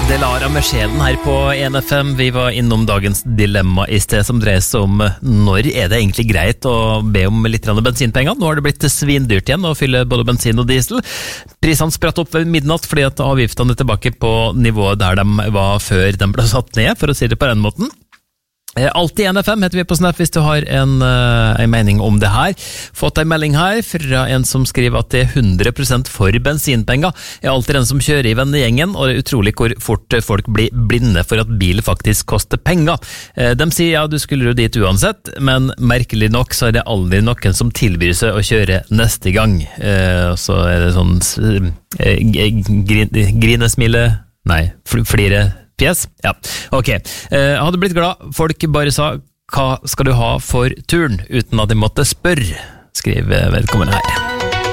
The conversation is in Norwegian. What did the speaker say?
Delara med sjelen her på 1FM. Vi var innom dagens dilemma i sted, som dreier seg om når er det egentlig greit å be om litt bensinpenger. Nå har det blitt svindyrt igjen å fylle både bensin og diesel. Prisene spratt opp ved midnatt fordi at avgiftene er tilbake på nivået der de var før de ble satt ned, for å si det på den måten. Alltid 1FM heter vi på Snap hvis du har en mening om det her. Fått en melding her fra en som skriver at det er 100% for bensinpenger. Jeg er alltid den som kjører i vennegjengen, og det er utrolig hvor fort folk blir blinde for at bil faktisk koster penger. De sier ja, du skulle jo dit uansett, men merkelig nok så er det aldri noen som tilbyr seg å kjøre neste gang. Så er det sånn grinesmile, nei, flire fjes? Ja, ok. Jeg hadde blitt glad. Folk bare sa, hva skal du ha for turen? Uten at de måtte spørre, skriver vedkommende her.